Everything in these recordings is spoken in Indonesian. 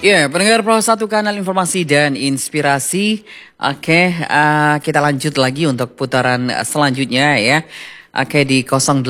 Ya, pendengar Pro 1 Kanal Informasi dan Inspirasi. Oke, kita lanjut lagi untuk putaran selanjutnya ya. Oke, di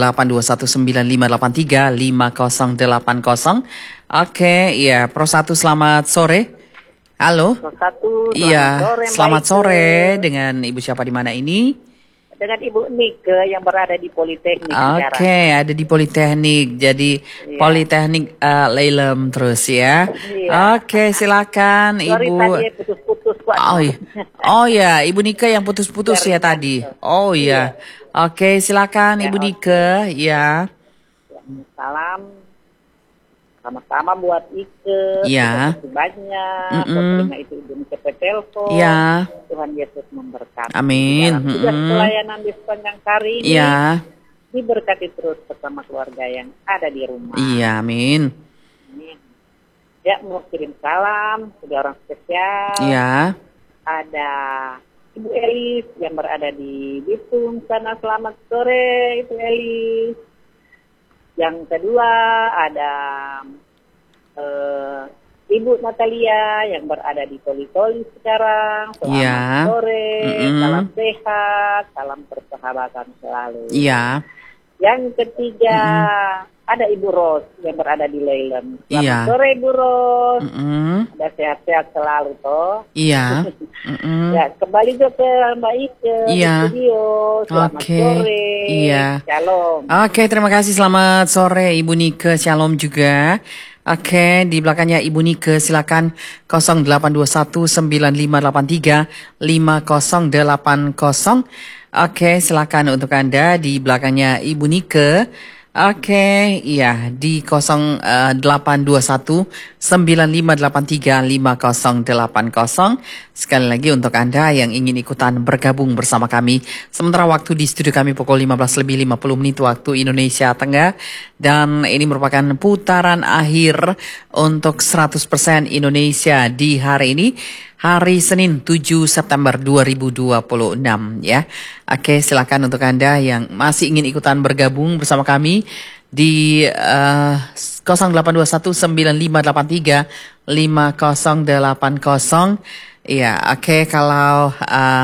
082195835080. Oke, ya Pro 1 selamat sore. Halo. Pro 1, Iya, selamat sore. selamat sore. Dengan Ibu siapa di mana ini? Dengan Ibu Nike yang berada di Politeknik sekarang. Oke, ada di Politeknik. Jadi Iya. Politeknik Leilem terus ya. Iya. Oke, silakan Sorry Ibu. tadi putus-putus Pak. Oh ya, Ibu Nike yang putus-putus ya tadi. Oh iya. Oke, silakan Ya, Ibu oke. Nike ya. Salam sama-sama buat Ike. Iya. Terima kasih banyak. Mm-mm. Terima itu Ibu Nike telepon. Iya. Tuhan Yesus memberkati. Amin. Dalam tugas pelayanan di sepanjang hari ini. Iya. Diberkati terus bersama keluarga yang ada di rumah. Iya, amin. Amin. Ya, mau kirim salam ke orang spesial. Iya. Ada Ibu Elis yang berada di Bitung sana. Selamat sore Ibu Elis. Yang kedua ada Ibu Natalia yang berada di Toli-Toli sekarang. Selamat Iya. sore, Mm-mm. salam sehat, salam persahabatan selalu. Iya. Yang ketiga ada Ibu Ros yang berada di Leilem. Selamat Iya. sore Ibu Ros. Mm-mm. Ada sehat-sehat selalu toh. Iya. Mm-mm. Ya, kembali juga ke Mbak Ike di Iya. studio. Selamat Oke. sore. Iya. Shalom. Oke, terima kasih. Selamat sore Ibu Nike. Shalom juga. Oke, di belakangnya Ibu Nike silakan 082195835080. Oke, silakan untuk Anda di belakangnya Ibu Nike. Oke, iya di 082195835080. Sekali lagi untuk Anda yang ingin ikutan bergabung bersama kami. Sementara waktu di studio kami pukul 15:50 waktu Indonesia Tengah. Dan ini merupakan putaran akhir untuk 100% Indonesia di hari ini. Hari Senin 7 September 2026 ya. Oke, silakan untuk Anda yang masih ingin ikutan bergabung bersama kami di 082195835080. Ya, oke kalau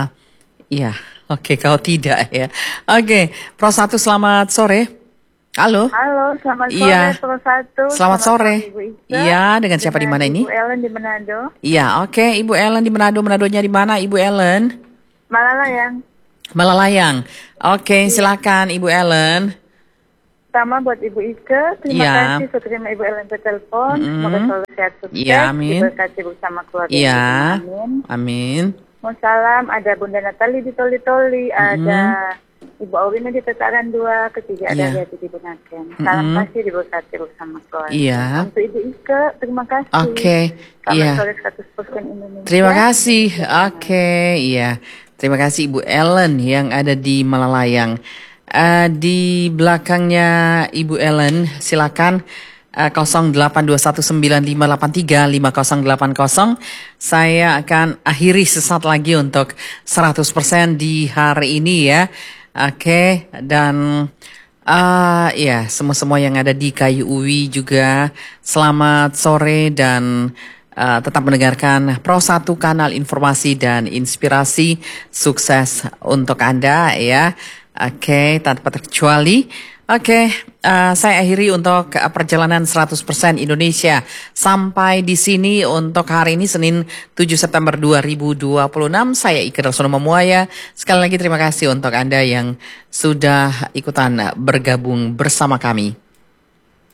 kalau tidak ya. Oke, Pro 1 selamat sore. Halo. Halo, selamat sore Iya. Pro 1. Selamat sore. Ibu Ika. Iya, dengan siapa di mana ini? Ibu Ellen di Manado. Iya, oke. Ibu Ellen di Manado. Manadonya di mana, Ibu Ellen? Malalayang. Malalayang. Oke, silakan Ibu Ellen. Pertama buat Ibu Ika, terima Iya. kasih sudah terima Ibu Ellen bertelepon. Semoga selalu sehat sukses. Iya, amin. Diberkati bersama keluarga. Iya. Amin. Amin. Mau salam, ada Bunda Natali di Toli-Toli, ada Ibu Aurina di Petaran 2, ketiga ada Iya. Yati di Bunaken. Salam kasih diberkati bersama keluarga. Iya. Untuk Ibu Ika, terima kasih. Oke. Selamat Iya. sore 100% Indonesia. Terima kasih. Oke, iya. Terima kasih Ibu Ellen yang ada di Malalayang. Di belakangnya Ibu Ellen, silakan 082195835080. Saya akan akhiri sesaat lagi untuk 100% di hari ini ya. Oke, dan ya semua yang ada di KUI juga selamat sore dan tetap mendengarkan Pro 1 Kanal Informasi dan Inspirasi. Sukses untuk Anda ya. Oke, tanpa terkecuali. Oke, saya akhiri untuk perjalanan 100% Indonesia. Sampai di sini untuk hari ini Senin 7 September 2026. Saya Ike Darsono Memuaya. Sekali lagi terima kasih untuk Anda yang sudah ikutan bergabung bersama kami.